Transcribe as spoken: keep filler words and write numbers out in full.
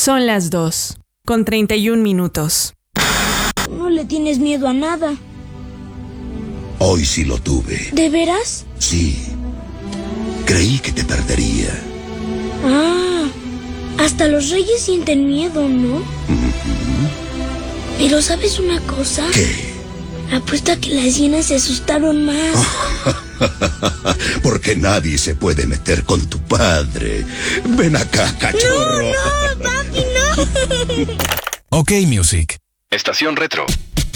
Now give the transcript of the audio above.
Son las dos, con treinta y un minutos. No le tienes miedo a nada. Hoy sí lo tuve. ¿De veras? Sí. Creí que te perdería. Ah, hasta los reyes sienten miedo, ¿no? Uh-huh. Pero ¿sabes una cosa? ¿Qué? Apuesto a que las hienas se asustaron más. Porque nadie se puede meter con tu padre. Ven acá, cachorro. No, no, papi, no. Ok, Music. Estación Retro.